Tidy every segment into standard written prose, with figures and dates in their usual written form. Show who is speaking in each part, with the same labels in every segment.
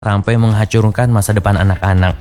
Speaker 1: sampai menghancurkan masa depan anak-anak.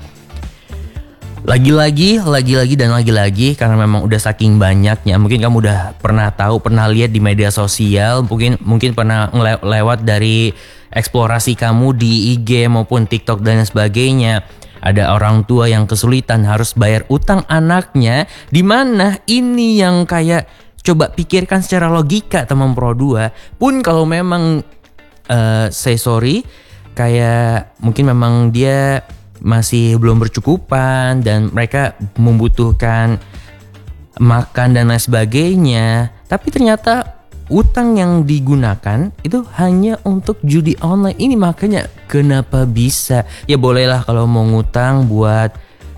Speaker 1: Lagi-lagi karena memang udah saking banyaknya. Mungkin kamu udah pernah tahu, pernah lihat di media sosial, mungkin pernah lewat dari eksplorasi kamu di IG maupun TikTok dan sebagainya. Ada orang tua yang kesulitan harus bayar utang anaknya, di mana ini yang kayak coba pikirkan secara logika teman Pro 2. Pun kalau memang say sorry, kayak mungkin memang dia masih belum bercukupan dan mereka membutuhkan makan dan lain sebagainya, tapi ternyata utang yang digunakan itu hanya untuk judi online. Ini makanya kenapa bisa, ya bolehlah kalau mau ngutang buat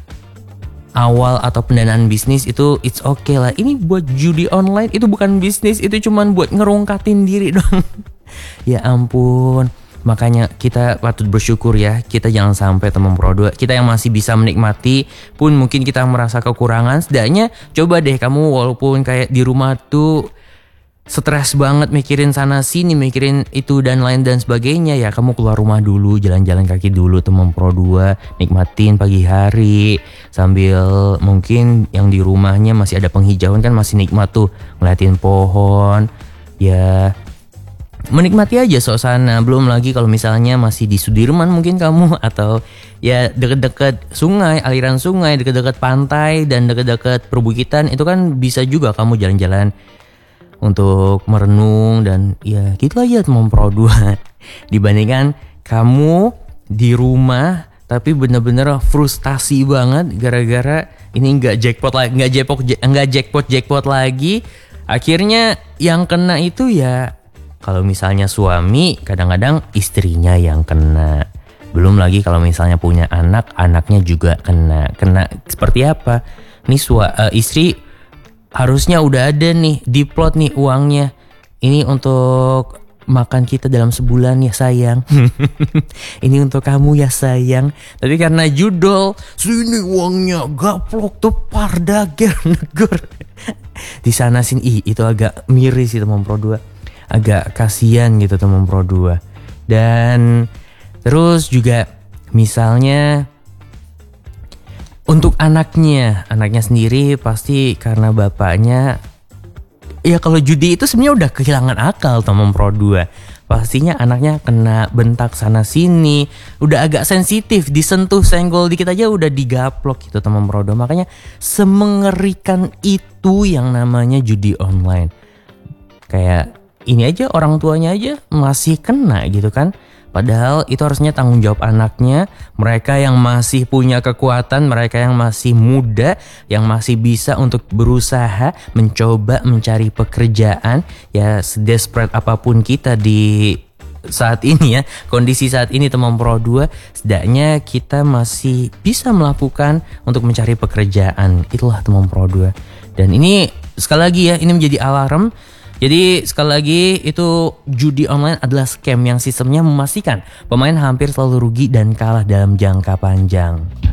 Speaker 1: awal atau pendanaan bisnis itu it's okay lah. Ini buat judi online itu bukan bisnis, itu cuman buat ngerungkatin diri dong. Ya ampun. Makanya kita patut bersyukur ya, kita jangan sampai teman Pro 2, kita yang masih bisa menikmati pun mungkin kita merasa kekurangan. Setidaknya coba deh kamu walaupun kayak di rumah tuh stres banget mikirin sana sini, mikirin itu dan lain dan sebagainya, ya kamu keluar rumah dulu, jalan-jalan kaki dulu teman Pro 2, nikmatin pagi hari sambil mungkin yang di rumahnya masih ada penghijauan kan, masih nikmat tuh ngeliatin pohon ya. Menikmati aja suasana. Belum lagi kalau misalnya masih di Sudirman mungkin kamu, atau ya deket-deket sungai, aliran sungai, deket-deket pantai dan deket-deket perbukitan, itu kan bisa juga kamu jalan-jalan untuk merenung dan ya gitu aja teman Pro 2. Dibandingkan kamu di rumah tapi bener-bener frustasi banget gara-gara ini nggak jackpot lagi. Akhirnya yang kena itu ya, kalau misalnya suami, kadang-kadang istrinya yang kena. Belum lagi kalau misalnya punya anak, anaknya juga kena. Kena seperti apa? Nih istri harusnya udah ada nih, diplot nih uangnya. Ini untuk makan kita dalam sebulan ya sayang. Ini untuk kamu ya sayang. Tapi karena judul, sini uangnya, gaplok tuh pardager negor. Di sana sini, itu agak miris sih teman Pro 2. Agak kasihan gitu teman Pro 2. Dan terus juga misalnya untuk anaknya sendiri pasti karena bapaknya, ya kalau judi itu sebenarnya udah kehilangan akal teman Pro 2. Pastinya anaknya kena bentak sana sini, udah agak sensitif, disentuh senggol dikit aja udah digaplok gitu teman Pro 2. Makanya semengerikan itu yang namanya judi online. Kayak ini aja orang tuanya aja masih kena gitu kan. Padahal itu harusnya tanggung jawab anaknya. Mereka yang masih punya kekuatan, mereka yang masih muda, yang masih bisa untuk berusaha, mencoba mencari pekerjaan. Ya sedesperate apapun kita di saat ini ya, kondisi saat ini teman Pro 2, setidaknya kita masih bisa melakukan untuk mencari pekerjaan. Itulah teman Pro 2. Dan ini sekali lagi ya, ini menjadi alarm. Jadi sekali lagi itu judi online adalah scam yang sistemnya memastikan pemain hampir selalu rugi dan kalah dalam jangka panjang.